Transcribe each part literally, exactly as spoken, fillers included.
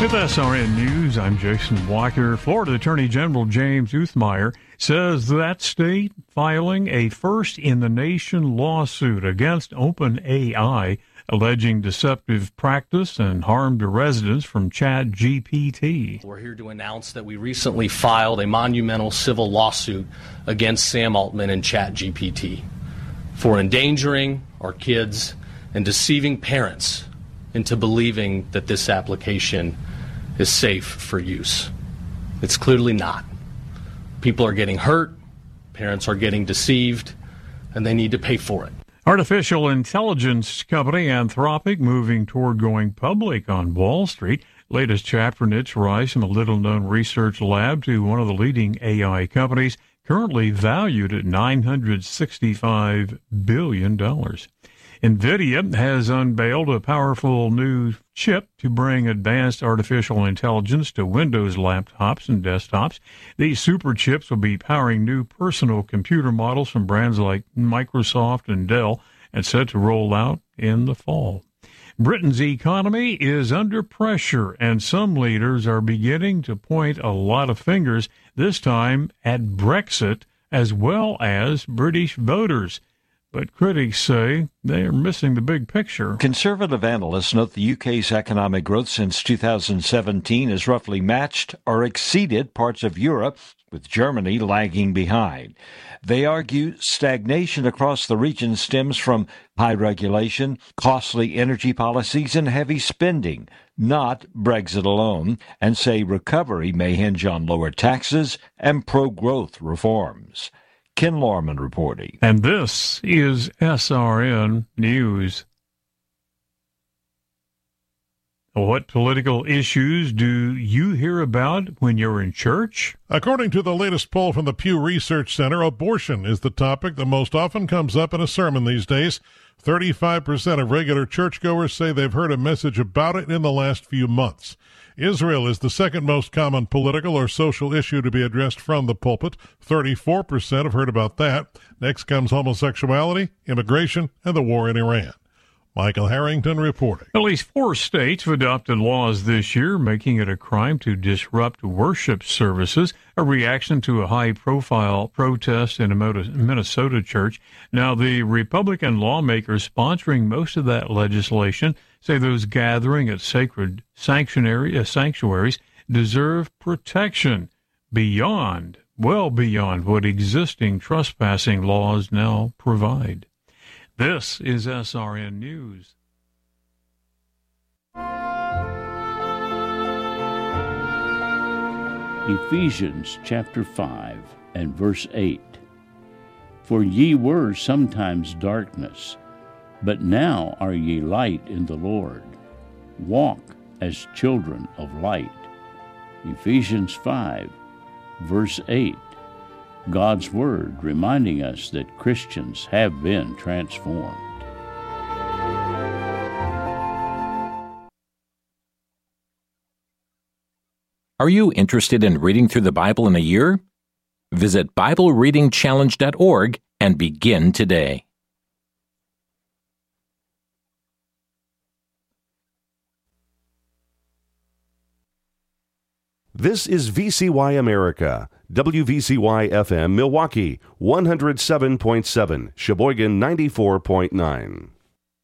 With S R N News, I'm Jason Walker. Florida Attorney General James Uthmeyer says that state filing a first-in-the-nation lawsuit against OpenAI, alleging deceptive practice and harm to residents from ChatGPT. We're here to announce that we recently filed a monumental civil lawsuit against Sam Altman and ChatGPT for endangering our kids and deceiving parents into believing that this application is safe for use. It's clearly not. People are getting hurt, parents are getting deceived, and they need to pay for it. Artificial intelligence company Anthropic moving toward going public on Wall Street. Latest chapter in its rise from a little-known research lab to one of the leading A I companies, currently valued at nine hundred sixty-five billion dollars. NVIDIA has unveiled a powerful new chip to bring advanced artificial intelligence to Windows laptops and desktops. These super chips will be powering new personal computer models from brands like Microsoft and Dell and set to roll out in the fall. Britain's economy is under pressure, and some leaders are beginning to point a lot of fingers, this time at Brexit as well as British voters. But critics say they are missing the big picture. Conservative analysts note the U K's economic growth since two thousand seventeen has roughly matched or exceeded parts of Europe, with Germany lagging behind. They argue stagnation across the region stems from high regulation, costly energy policies, and heavy spending, not Brexit alone, and say recovery may hinge on lower taxes and pro-growth reforms. Ken Lorman reporting. And this is S R N News. What political issues do you hear about when you're in church? According to the latest poll from the Pew Research Center, abortion is the topic that most often comes up in a sermon these days. thirty-five percent of regular churchgoers say they've heard a message about it in the last few months. Israel is the second most common political or social issue to be addressed from the pulpit. thirty-four percent have heard about that. Next comes homosexuality, immigration, and the war in Iran. Michael Harrington reporting. At least four states have adopted laws this year making it a crime to disrupt worship services, a reaction to a high-profile protest in a Minnesota church. Now, the Republican lawmakers sponsoring most of that legislation say those gathering at sacred sanctuary, uh, sanctuaries deserve protection beyond, well beyond what existing trespassing laws now provide. This is S R N News. Ephesians chapter five and verse eight. For ye were sometimes darkness, but now are ye light in the Lord. Walk as children of light. Ephesians five, verse eight. God's Word reminding us that Christians have been transformed. Are you interested in reading through the Bible in a year? Visit Bible Reading Challenge dot org and begin today. This is V C Y America, W V C Y F M Milwaukee, one oh seven point seven, Sheboygan ninety-four point nine.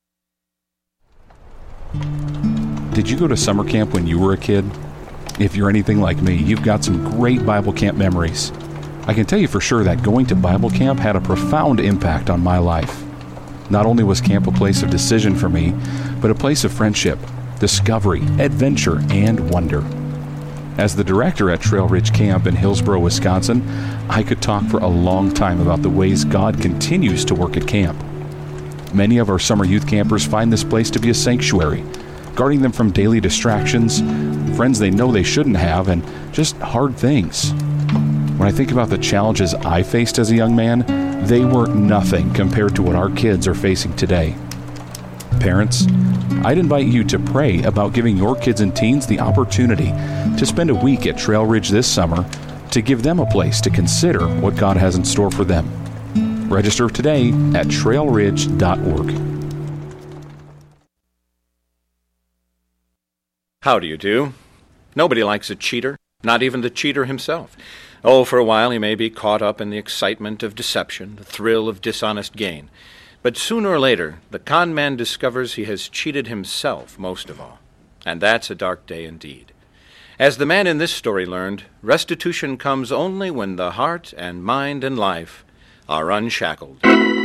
Did you go to summer camp when you were a kid? If you're anything like me, you've got some great Bible camp memories. I can tell you for sure that going to Bible camp had a profound impact on my life. Not only was camp a place of decision for me, but a place of friendship, discovery, adventure, and wonder. As the director at Trail Ridge Camp in Hillsboro, Wisconsin, I could talk for a long time about the ways God continues to work at camp. Many of our summer youth campers find this place to be a sanctuary, guarding them from daily distractions, friends they know they shouldn't have, and just hard things. When I think about the challenges I faced as a young man, they were nothing compared to what our kids are facing today. Parents, I'd invite you to pray about giving your kids and teens the opportunity to spend a week at Trail Ridge this summer to give them a place to consider what God has in store for them. Register today at trail ridge dot org. How do you do? Nobody likes a cheater, not even the cheater himself. Oh, for a while he may be caught up in the excitement of deception, the thrill of dishonest gain. But sooner or later, the con man discovers he has cheated himself most of all. And that's a dark day indeed. As the man in this story learned, restitution comes only when the heart and mind and life are unshackled.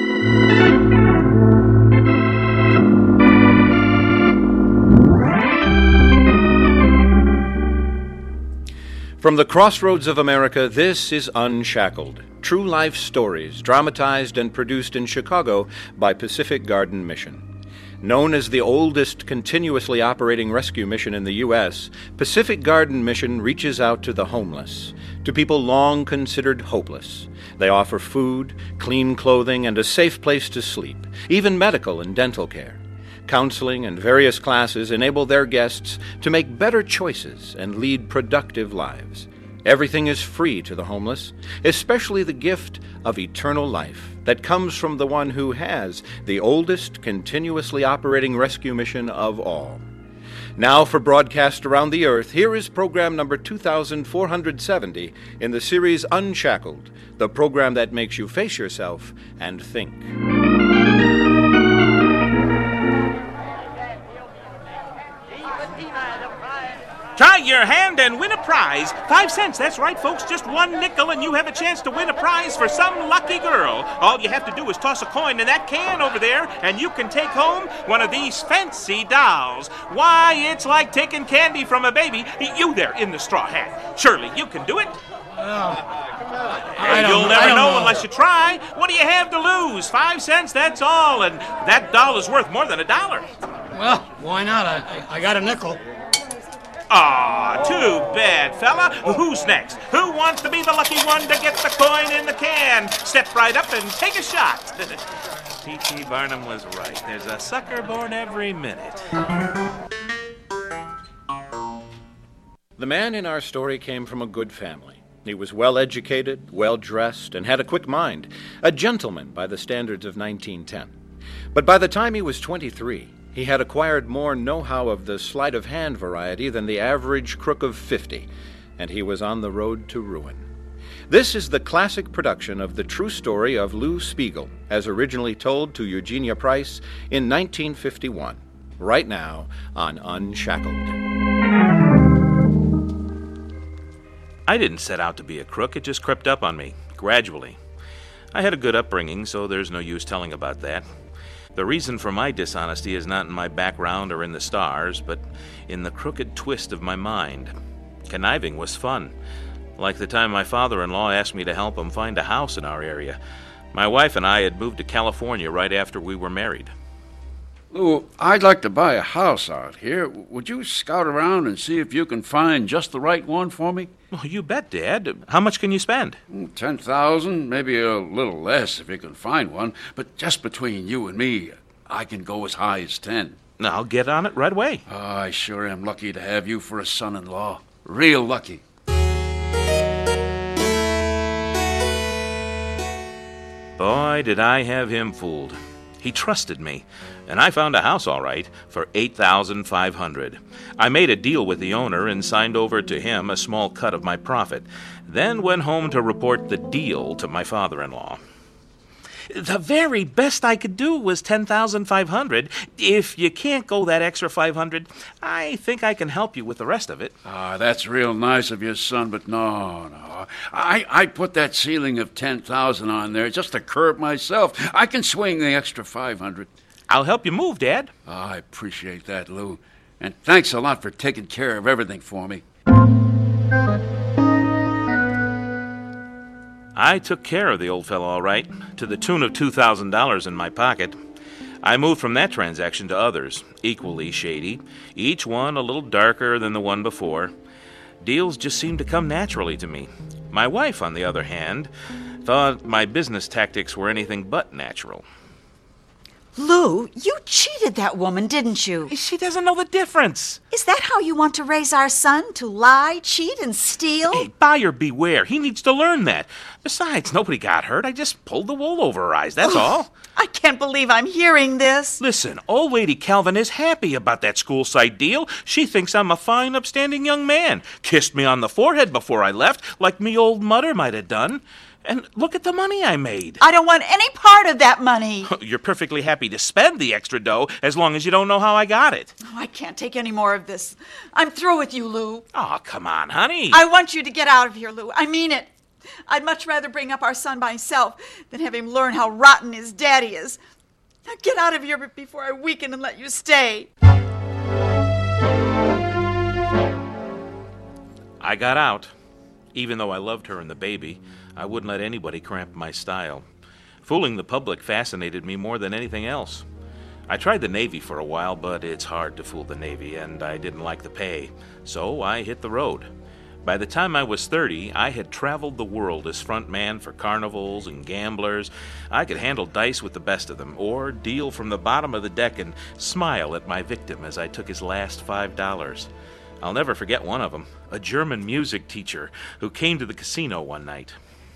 From the crossroads of America, this is Unshackled, true life stories dramatized and produced in Chicago by Pacific Garden Mission. Known as the oldest continuously operating rescue mission in the U S, Pacific Garden Mission reaches out to the homeless, to people long considered hopeless. They offer food, clean clothing, and a safe place to sleep, even medical and dental care. Counseling and various classes enable their guests to make better choices and lead productive lives. Everything is free to the homeless, especially the gift of eternal life that comes from the one who has the oldest continuously operating rescue mission of all. Now for broadcast around the earth, here is program number two thousand four hundred seventy in the series Unshackled, the program that makes you face yourself and think. Try your hand and win a prize. Five cents, that's right, folks. Just one nickel and you have a chance to win a prize for some lucky girl. All you have to do is toss a coin in that can over there, and you can take home one of these fancy dolls. Why, it's like taking candy from a baby. You there in the straw hat. Surely you can do it. I You'll don't, never I don't know, know unless you try. What do you have to lose? Five cents, that's all. And that doll is worth more than a dollar. Well, why not? I, I got a nickel. Aw, too bad, fella. Who's next? Who wants to be the lucky one to get the coin in the can? Step right up and take a shot. P T Barnum was right. There's a sucker born every minute. The man in our story came from a good family. He was well-educated, well-dressed, and had a quick mind, a gentleman by the standards of nineteen ten. But by the time he was twenty-three, he had acquired more know-how of the sleight-of-hand variety than the average crook of fifty, and he was on the road to ruin. This is the classic production of the true story of Lou Spiegel, as originally told to Eugenia Price in nineteen fifty-one, right now on Unshackled. I didn't set out to be a crook. It just crept up on me, gradually. I had a good upbringing, so there's no use telling about that. The reason for my dishonesty is not in my background or in the stars, but in the crooked twist of my mind. Conniving was fun, like the time my father-in-law asked me to help him find a house in our area. My wife and I had moved to California right after we were married. Lou, I'd like to buy a house out here. Would you scout around and see if you can find just the right one for me? Well, you bet, Dad. How much can you spend? Ten thousand, maybe a little less if you can find one. But just between you and me, I can go as high as ten. I'll get on it right away. Oh, I sure am lucky to have you for a son-in-law. Real lucky. Boy, did I have him fooled. He trusted me, and I found a house all right for eight thousand five hundred dollars. I made a deal with the owner and signed over to him a small cut of my profit, then went home to report the deal to my father-in-law. The very best I could do was ten thousand five hundred dollars. If you can't go that extra five hundred dollars, I think I can help you with the rest of it. Ah, that's real nice of you, son, but no, no. I, I put that ceiling of ten thousand dollars on there just to curb myself. I can swing the extra five hundred dollars. I'll help you move, Dad. Oh, I appreciate that, Lou. And thanks a lot for taking care of everything for me. I took care of the old fellow all right, to the tune of two thousand dollars in my pocket. I moved from that transaction to others, equally shady, each one a little darker than the one before. Deals just seemed to come naturally to me. My wife, on the other hand, thought my business tactics were anything but natural. Lou, you cheated that woman, didn't you? She doesn't know the difference. Is that how you want to raise our son? To lie, cheat, and steal? Hey, buyer beware. He needs to learn that. Besides, nobody got hurt. I just pulled the wool over her eyes, that's all. I can't believe I'm hearing this. Listen, old lady Calvin is happy about that school site deal. She thinks I'm a fine, upstanding young man. Kissed me on the forehead before I left, like me old mother might have done. And look at the money I made. I don't want any part of that money. You're perfectly happy to spend the extra dough as long as you don't know how I got it. Oh, I can't take any more of this. I'm through with you, Lou. Oh, come on, honey. I want you to get out of here, Lou. I mean it. I'd much rather bring up our son myself than have him learn how rotten his daddy is. Now get out of here before I weaken and let you stay. I got out. Even though I loved her and the baby, I wouldn't let anybody cramp my style. Fooling the public fascinated me more than anything else. I tried the Navy for a while, but it's hard to fool the Navy, and I didn't like the pay, so I hit the road. By the time I was thirty, I had traveled the world as front man for carnivals and gamblers. I could handle dice with the best of them, or deal from the bottom of the deck and smile at my victim as I took his last five dollars. I'll never forget one of them, a German music teacher who came to the casino one night.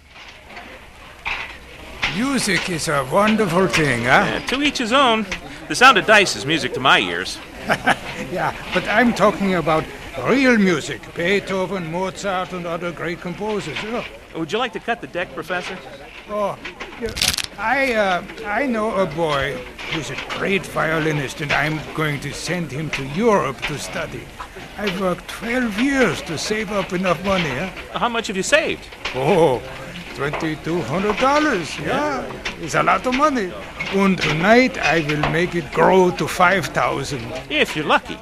Music is a wonderful thing, huh? Yeah, to each his own. The sound of dice is music to my ears. Yeah, but I'm talking about real music. Beethoven, Mozart, and other great composers. Oh. Would you like to cut the deck, Professor? Oh, yeah, I, uh, I know a boy who's a great violinist, and I'm going to send him to Europe to study. I've worked twelve years to save up enough money, huh? How much have you saved? Oh, twenty-two hundred dollars, yeah. It's a lot of money. And tonight I will make it grow to five thousand. If you're lucky.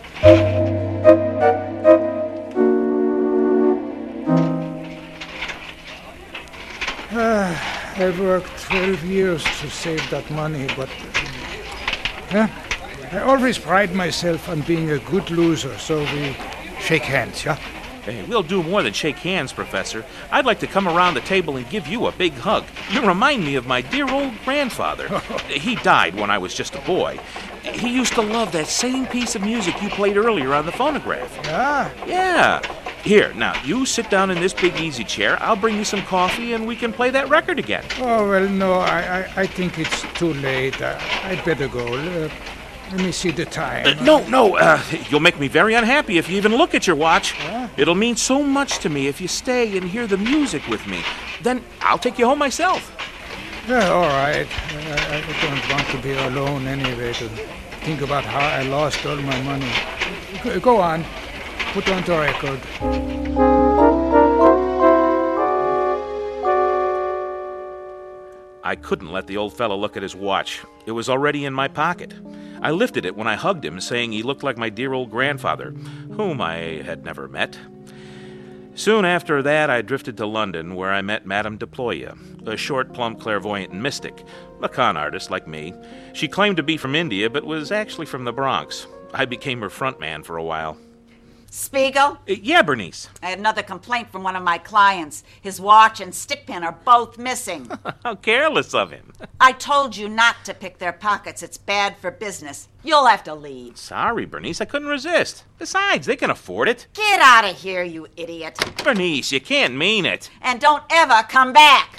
Uh, I've worked twelve years to save that money, but... Uh, I always pride myself on being a good loser, so we shake hands, yeah? Hey, we'll do more than shake hands, Professor. I'd like to come around the table and give you a big hug. You remind me of my dear old grandfather. He died when I was just a boy. He used to love that same piece of music you played earlier on the phonograph. Yeah? Yeah. Here, now, you sit down in this big easy chair. I'll bring you some coffee, and we can play that record again. Oh, well, no, I, I, I think it's too late. Uh, I'd better go. Uh, Let me see the time. Uh, no, no, uh, you'll make me very unhappy if you even look at your watch. Huh? It'll mean so much to me if you stay and hear the music with me. Then I'll take you home myself. Yeah, all right. I, I don't want to be alone anyway to think about how I lost all my money. Go, go on. Put on the record. I couldn't let the old fellow look at his watch. It was already in my pocket. I lifted it when I hugged him, saying he looked like my dear old grandfather, whom I had never met. Soon after that, I drifted to London, where I met Madame Deploya, a short, plump, clairvoyant mystic, a con artist like me. She claimed to be from India, but was actually from the Bronx. I became her front man for a while. Spiegel? Uh, yeah, Bernice. I had another complaint from one of my clients. His watch and stick pin are both missing. How careless of him. I told you not to pick their pockets. It's bad for business. You'll have to leave. Sorry, Bernice. I couldn't resist. Besides, they can afford it. Get out of here, you idiot. Bernice, you can't mean it. And don't ever come back.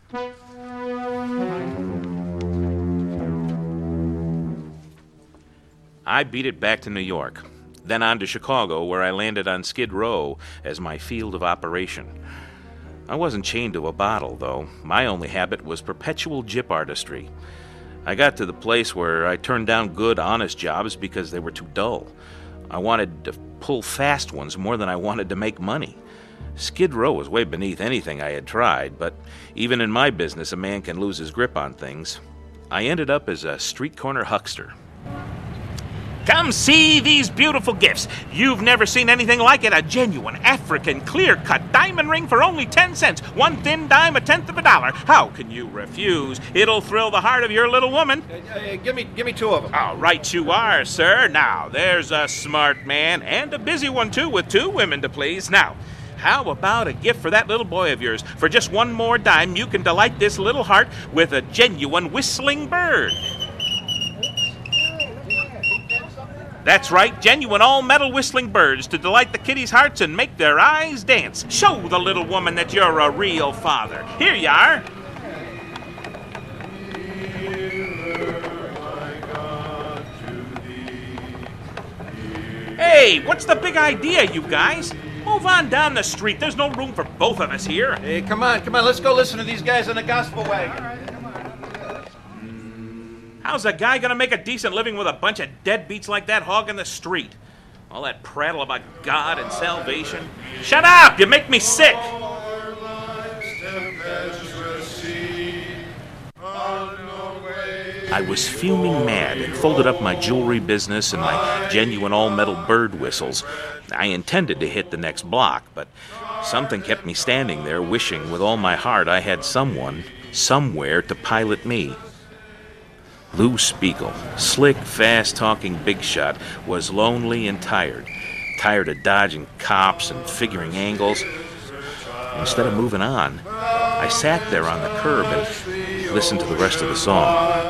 I beat it back to New York. Then on to Chicago, where I landed on Skid Row as my field of operation. I wasn't chained to a bottle, though. My only habit was perpetual gyp artistry. I got to the place where I turned down good, honest jobs because they were too dull. I wanted to pull fast ones more than I wanted to make money. Skid Row was way beneath anything I had tried, but even in my business, a man can lose his grip on things. I ended up as a street corner huckster. Come see these beautiful gifts. You've never seen anything like it. A genuine African clear-cut diamond ring for only ten cents. One thin dime, a tenth of a dollar. How can you refuse? It'll thrill the heart of your little woman. Uh, uh, give me, give me two of them. All right, you are, sir. Now, there's a smart man, and a busy one, too, with two women to please. Now, how about a gift for that little boy of yours? For just one more dime, you can delight this little heart with a genuine whistling bird. That's right, genuine all-metal whistling birds to delight the kiddies' hearts and make their eyes dance. Show the little woman that you're a real father. Here you are. Hey, what's the big idea, you guys? Move on down the street. There's no room for both of us here. Hey, come on, come on. Let's go listen to these guys on the gospel wagon. How's a guy gonna make a decent living with a bunch of deadbeats like that hogging the street? All that prattle about God and salvation. Shut up! You make me sick! I was fuming mad and folded up my jewelry business and my genuine all-metal bird whistles. I intended to hit the next block, but something kept me standing there wishing with all my heart I had someone, somewhere to pilot me. Lou Spiegel, slick, fast-talking big shot, was lonely and tired. Tired of dodging cops and figuring angles. Instead of moving on, I sat there on the curb and listened to the rest of the song.